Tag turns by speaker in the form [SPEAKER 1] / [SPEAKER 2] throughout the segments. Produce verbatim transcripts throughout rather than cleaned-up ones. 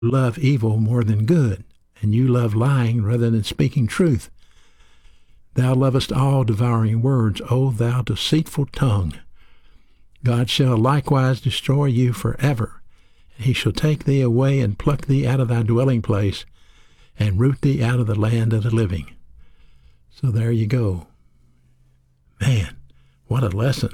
[SPEAKER 1] love evil more than good, and you love lying rather than speaking truth. Thou lovest all devouring words, O thou deceitful tongue. God shall likewise destroy you forever. He shall take thee away and pluck thee out of thy dwelling place, and root thee out of the land of the living. So there you go. Man, what a lesson.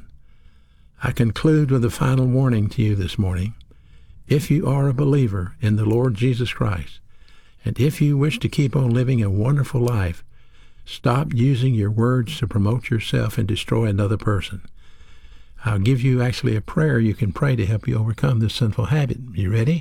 [SPEAKER 1] I conclude with a final warning to you this morning. If you are a believer in the Lord Jesus Christ, and if you wish to keep on living a wonderful life, stop using your words to promote yourself and destroy another person. I'll give you actually a prayer you can pray to help you overcome this sinful habit. You ready?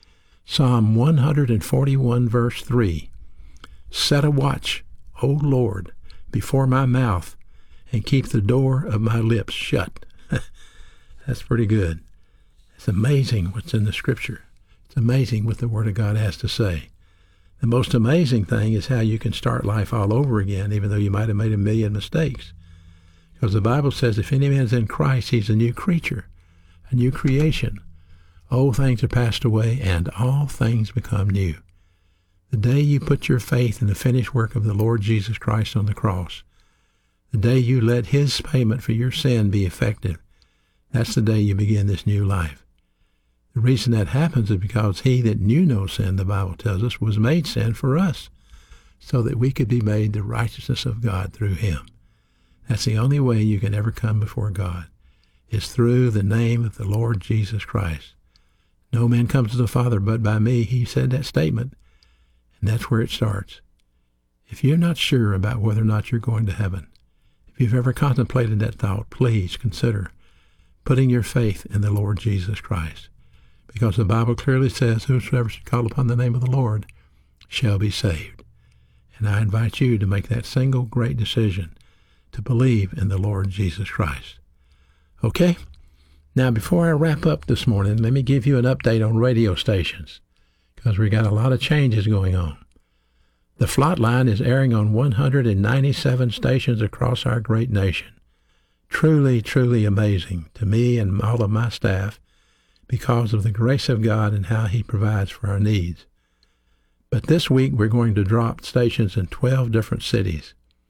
[SPEAKER 1] Psalm one forty-one, verse three. Set a watch, O Lord, before my mouth, and keep the door of my lips shut. That's pretty good. It's amazing what's in the Scripture. It's amazing what the Word of God has to say. The most amazing thing is how you can start life all over again, even though you might have made a million mistakes. Because the Bible says if any man's in Christ, he's a new creature, a new creation. Old things are passed away, and all things become new. The day you put your faith in the finished work of the Lord Jesus Christ on the cross, the day you let his payment for your sin be effective, that's the day you begin this new life. The reason that happens is because he that knew no sin, the Bible tells us, was made sin for us, so that we could be made the righteousness of God through him. That's the only way you can ever come before God, is through the name of the Lord Jesus Christ. No man comes to the Father but by me. He said that statement, and that's where it starts. If you're not sure about whether or not you're going to heaven, if you've ever contemplated that thought, please consider putting your faith in the Lord Jesus Christ, because the Bible clearly says, whosoever should call upon the name of the Lord shall be saved. And I invite you to make that single great decision to believe in the Lord Jesus Christ. Okay? Now, before I wrap up this morning, let me give you an update on radio stations, because we got a lot of changes going on. The Flatline is airing on one hundred ninety-seven stations across our great nation. Truly, truly amazing to me and all of my staff, because of the grace of God and how he provides for our needs. But this week we're going to drop stations in twelve different cities.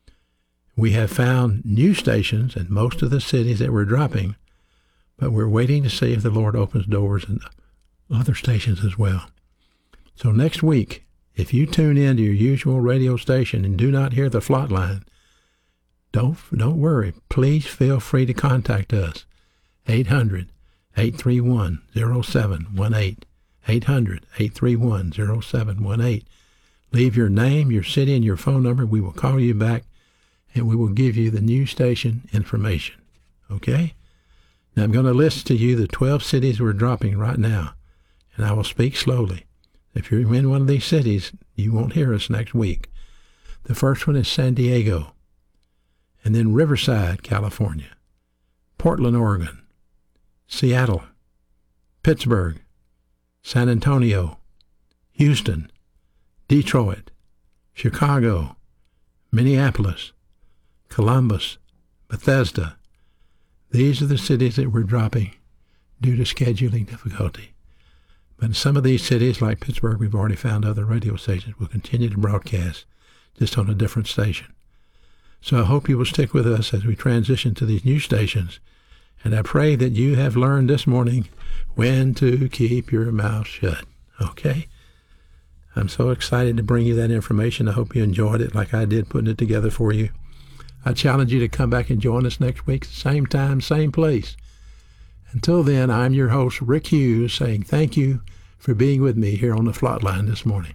[SPEAKER 1] We have found new stations in most of the cities that we're dropping, but we're waiting to see if the Lord opens doors in other stations as well. So next week, if you tune in to your usual radio station and do not hear the Flatline, don't, don't worry. Please feel free to contact us. eight hundred, eight three one, zero seven one eight. eight hundred, eight three one, zero seven one eight. Leave your name, your city, and your phone number. We will call you back, and we will give you the new station information. Okay? Now, I'm going to list to you the twelve cities we're dropping right now, and I will speak slowly. If you're in one of these cities, you won't hear us next week. The first one is San Diego, and then Riverside, California, Portland, Oregon, Seattle, Pittsburgh, San Antonio, Houston, Detroit, Chicago, Minneapolis, Columbus, Bethesda. These are the cities that we're dropping due to scheduling difficulty. But in some of these cities, like Pittsburgh, we've already found other radio stations will continue to broadcast, just on a different station. So I hope you will stick with us as we transition to these new stations, and I pray that you have learned this morning when to keep your mouth shut. Okay? I'm so excited to bring you that information. I hope you enjoyed it like I did putting it together for you. I challenge you to come back and join us next week, same time, same place. Until then, I'm your host, Rick Hughes, saying thank you for being with me here on the Flatline this morning.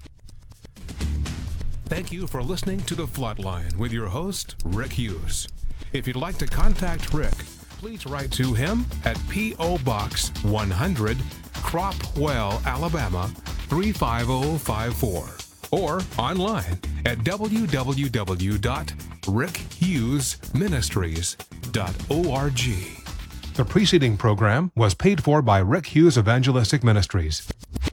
[SPEAKER 2] Thank you for listening to the Flatline with your host, Rick Hughes. If you'd like to contact Rick, please write to him at P O. Box one hundred, Cropwell, Alabama three five zero five four, or online at w w w dot rick hughes ministries dot org. The preceding program was paid for by Rick Hughes Evangelistic Ministries.